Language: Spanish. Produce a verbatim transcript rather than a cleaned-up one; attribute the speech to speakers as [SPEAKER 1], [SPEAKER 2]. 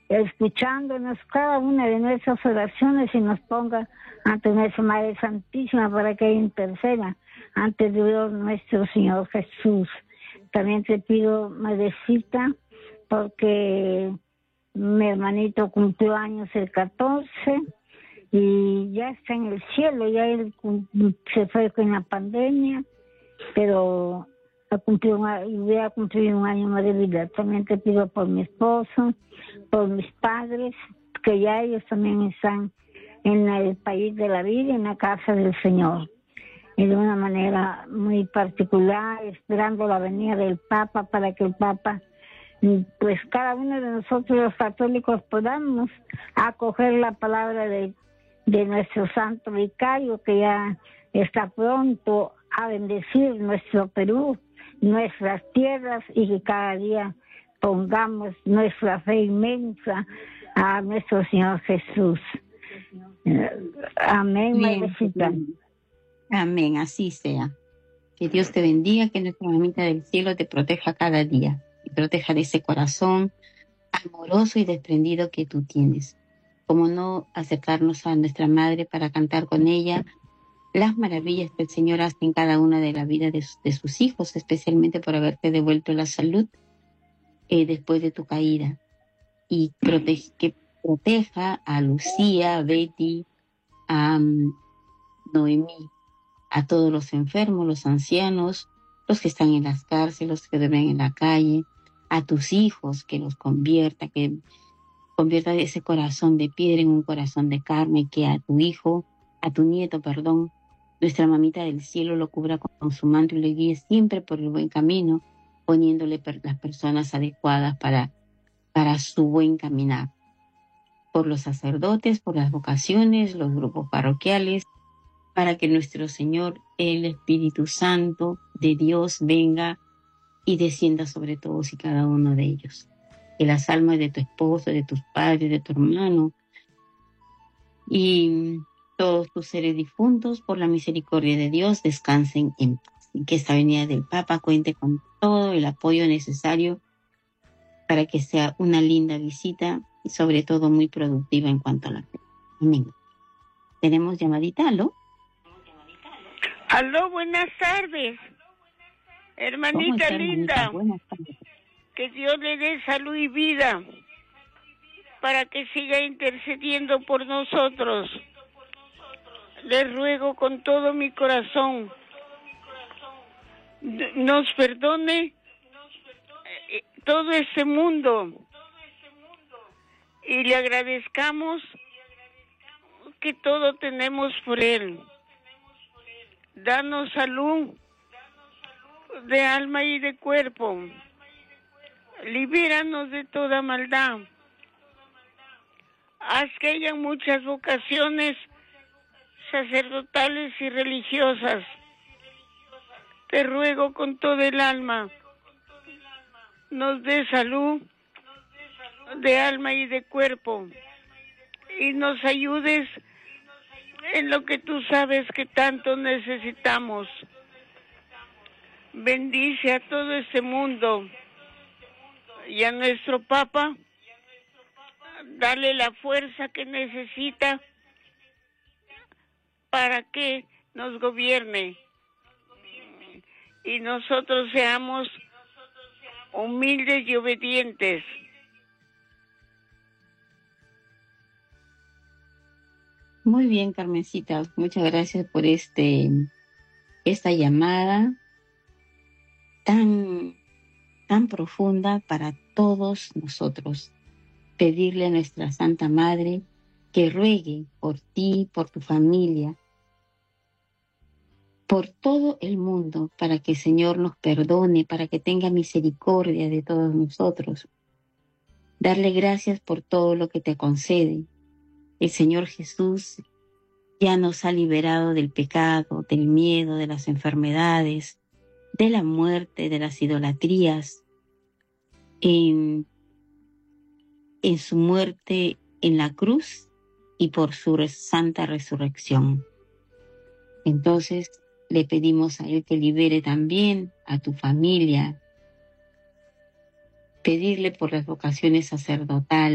[SPEAKER 1] escuchándonos cada una de nuestras oraciones y nos ponga ante nuestra Madre Santísima para que ella interceda ante Dios nuestro Señor Jesús. También te pido, Madrecita, porque mi hermanito cumplió años el catorce y ya está en el cielo, ya él se fue con la pandemia, pero ha cumplido un, hubiera cumplido un año más de vida. También te pido por mi esposo, por mis padres, que ya ellos también están en el país de la vida, en la casa del Señor. Y de una manera muy particular, esperando la venida del Papa para que el Papa, pues cada uno de nosotros los católicos podamos acoger la palabra de, de nuestro santo vicario, que ya está pronto a bendecir nuestro Perú, nuestras tierras, y que cada día pongamos nuestra fe inmensa a nuestro Señor Jesús. Amén, Madrecita.
[SPEAKER 2] Amén, así sea. Que Dios te bendiga, que nuestra mamita del cielo te proteja cada día y proteja de ese corazón amoroso y desprendido que tú tienes. Como no acercarnos a nuestra madre para cantar con ella las maravillas que el Señor hace en cada una de la vida de, de sus hijos, especialmente por haberte devuelto la salud eh, después de tu caída. Y protege, que proteja a Lucía, a Betty, a um, Noemí, a todos los enfermos, los ancianos, los que están en las cárceles, los que duermen en la calle, a tus hijos, que los convierta, que convierta ese corazón de piedra en un corazón de carne, que a tu hijo, a tu nieto, perdón, nuestra mamita del cielo lo cubra con su manto y le guíe siempre por el buen camino, poniéndole per- las personas adecuadas para, para su buen caminar. Por los sacerdotes, por las vocaciones, los grupos parroquiales, para que nuestro Señor, el Espíritu Santo de Dios, venga y descienda sobre todos y cada uno de ellos. Que las almas de tu esposo, de tus padres, de tu hermano y todos tus seres difuntos, por la misericordia de Dios, descansen en paz. Y que esta venida del Papa cuente con todo el apoyo necesario para que sea una linda visita y sobre todo muy productiva en cuanto a la fe. Amén. Tenemos llamadita, ¿aló?
[SPEAKER 3] Aló, buenas tardes. Hermanita
[SPEAKER 2] está,
[SPEAKER 3] linda,
[SPEAKER 2] hermanita? Buenas tardes.
[SPEAKER 3] Que Dios le dé salud y vida para que siga intercediendo por nosotros. Le ruego con todo mi corazón, nos perdone todo este mundo y le agradezcamos que todo tenemos por Él. Danos salud de alma y de cuerpo. Libéranos de toda maldad. Haz que haya muchas vocaciones sacerdotales y religiosas. Te ruego con todo el alma, nos dé salud de alma y de cuerpo y nos ayudes en lo que tú sabes que tanto necesitamos. Bendice a todo este mundo y a nuestro Papa, dale la fuerza que necesita para que nos gobierne y nosotros seamos humildes y obedientes.
[SPEAKER 2] Muy bien, Carmencita, muchas gracias por este esta llamada tan, tan profunda para todos nosotros. Pedirle a nuestra Santa Madre que ruegue por ti, por tu familia, por todo el mundo, para que el Señor nos perdone, para que tenga misericordia de todos nosotros. Darle gracias por todo lo que te concede. El Señor Jesús ya nos ha liberado del pecado, del miedo, de las enfermedades, de la muerte, de las idolatrías. En, en su muerte en la cruz y por su santa resurrección. Entonces le pedimos a Él que libere también a tu familia. Pedirle por las vocaciones sacerdotales.